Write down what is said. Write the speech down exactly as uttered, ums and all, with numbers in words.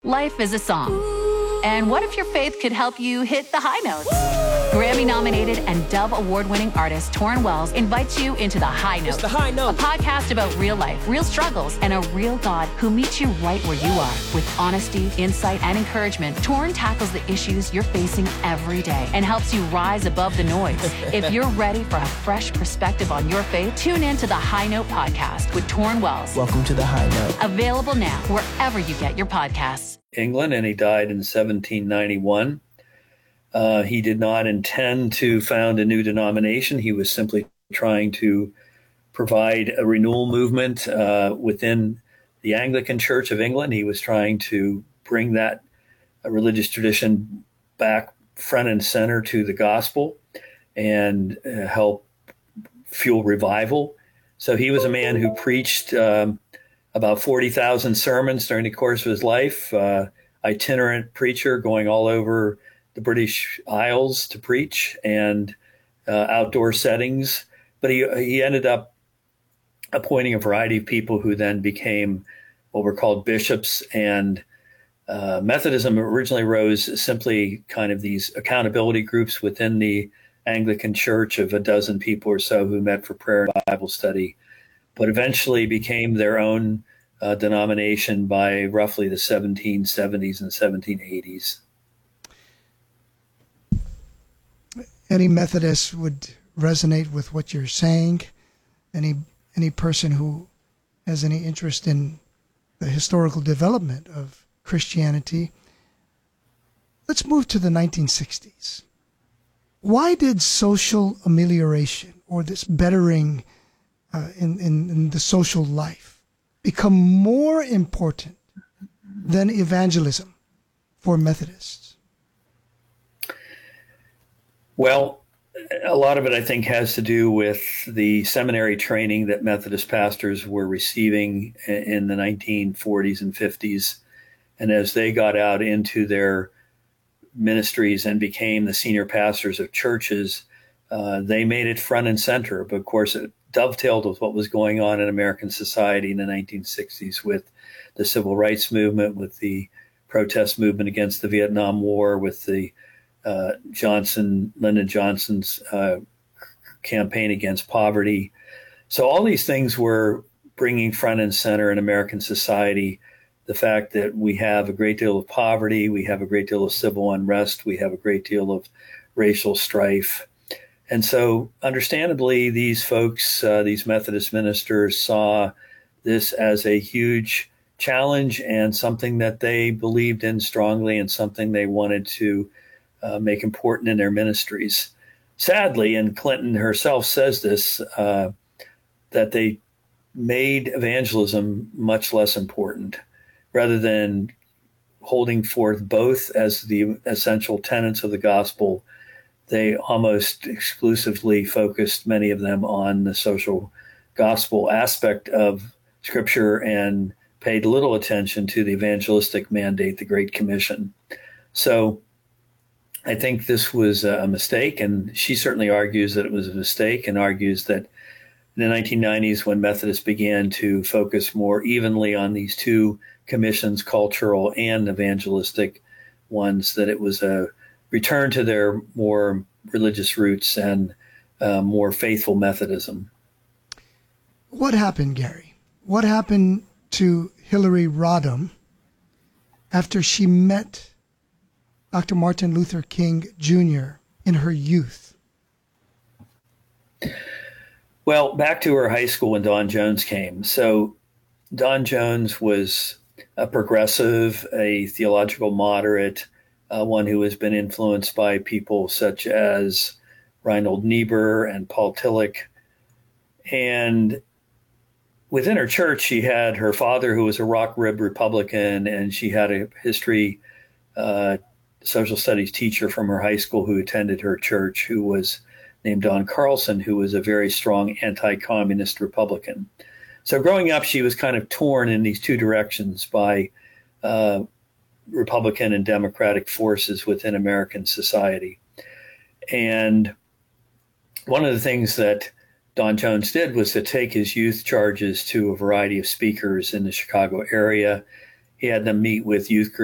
Life is a song. And what if your faith could help you hit the high notes? Grammy-nominated and Dove Award-winning artist Torrin Wells invites you into The High Note. It's The High Note. A podcast about real life, real struggles, and a real God who meets you right where you are. With honesty, insight, and encouragement, Torrin tackles the issues you're facing every day and helps you rise above the noise. If you're ready for a fresh perspective on your faith, tune in to The High Note podcast with Torrin Wells. Welcome to The High Note. Available now wherever you get your podcasts. England, and he died in seventeen ninety-one. Uh, he did not intend to found a new denomination. He was simply trying to provide a renewal movement uh, within the Anglican Church of England. He was trying to bring that uh, religious tradition back front and center to the gospel and uh, help fuel revival. So he was a man who preached um, about forty thousand sermons during the course of his life, uh, itinerant preacher going all over the British Isles to preach and uh, outdoor settings. But he, he ended up appointing a variety of people who then became what were called bishops. And uh, Methodism originally rose simply kind of these accountability groups within the Anglican Church of a dozen people or so who met for prayer and Bible study, but eventually became their own uh, denomination by roughly the seventeen seventies and seventeen eighties. Any Methodist would resonate with what you're saying. Any any person who has any interest in the historical development of Christianity. Let's move to the nineteen sixties. Why did social amelioration, or this bettering uh, in, in, in the social life, become more important than evangelism for Methodists? Well, a lot of it, I think, has to do with the seminary training that Methodist pastors were receiving in the nineteen forties and fifties. And as they got out into their ministries and became the senior pastors of churches, uh, they made it front and center. But of course, it dovetailed with what was going on in American society in the nineteen sixties with the civil rights movement, with the protest movement against the Vietnam War, with the Uh, Johnson, Lyndon Johnson's uh, campaign against poverty. So all these things were bringing front and center in American society the fact that we have a great deal of poverty, we have a great deal of civil unrest, we have a great deal of racial strife. And so understandably, these folks, uh, these Methodist ministers saw this as a huge challenge and something that they believed in strongly and something they wanted to Uh, make important in their ministries. Sadly, and Clinton herself says this, uh, that they made evangelism much less important. Rather than holding forth both as the essential tenets of the gospel, they almost exclusively focused, many of them, on the social gospel aspect of Scripture and paid little attention to the evangelistic mandate, the Great Commission. So I think this was a mistake, and she certainly argues that it was a mistake and argues that in the nineteen nineties, when Methodists began to focus more evenly on these two commissions, cultural and evangelistic ones, that it was a return to their more religious roots and uh, more faithful Methodism. What happened, Gary? What happened to Hillary Rodham after she met Doctor Martin Luther King Junior in her youth? Well, back to her high school when Don Jones came. So Don Jones was a progressive, a theological moderate, uh, one who has been influenced by people such as Reinhold Niebuhr and Paul Tillich. And within her church, she had her father, who was a rock-ribbed Republican, and she had a history uh social studies teacher from her high school who attended her church, who was named Don Carlson, who was a very strong anti-communist Republican. So growing up, she was kind of torn in these two directions by uh, Republican and Democratic forces within American society. And one of the things that Don Jones did was to take his youth charges to a variety of speakers in the Chicago area. He had them meet with youth groups